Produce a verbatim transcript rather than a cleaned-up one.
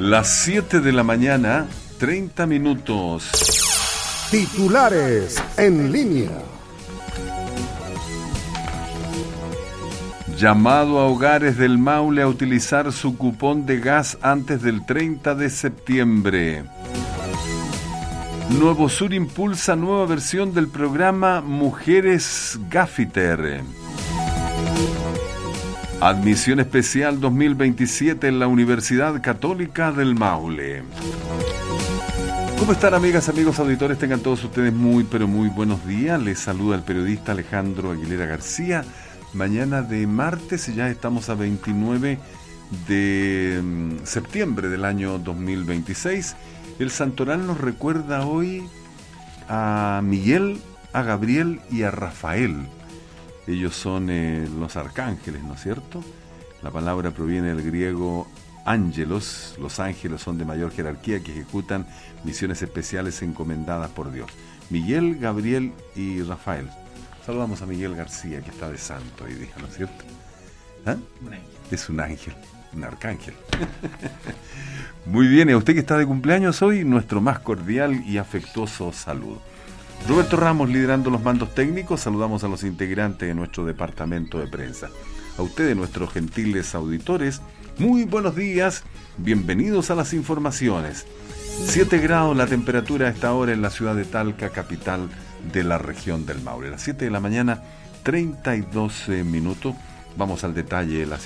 Las siete de la mañana, treinta minutos. Titulares en línea. Llamado a hogares del Maule a utilizar su cupón de gas antes del treinta de septiembre. Nuevo Sur impulsa nueva versión del programa Mujeres Gaffiter. Admisión especial dos mil veintisiete en la Universidad Católica del Maule. ¿Cómo están, amigas, amigos, auditores? Tengan todos ustedes muy, pero muy buenos días. Les saluda el periodista Alejandro Aguilera García. Mañana de martes, ya estamos a veintinueve de septiembre del año dos mil veintiséis. El santoral nos recuerda hoy a Miguel, a Gabriel y a Rafael. Ellos son eh, los arcángeles, ¿no es cierto? La palabra proviene del griego ángelos. Los ángeles son de mayor jerarquía que ejecutan misiones especiales encomendadas por Dios. Miguel, Gabriel y Rafael. Saludamos a Miguel García, que está de santo hoy día, ¿no es cierto? ¿Ah? Un ángel. Es un ángel, un arcángel. Muy bien, y a usted que está de cumpleaños hoy, nuestro más cordial y afectuoso saludo. Roberto Ramos liderando los mandos técnicos. Saludamos a los integrantes de nuestro departamento de prensa. A ustedes, nuestros gentiles auditores, muy buenos días, bienvenidos a las informaciones. siete grados la temperatura a esta hora en la ciudad de Talca, capital de la región del Maule. A las siete de la mañana, treinta y dos minutos. Vamos al detalle de las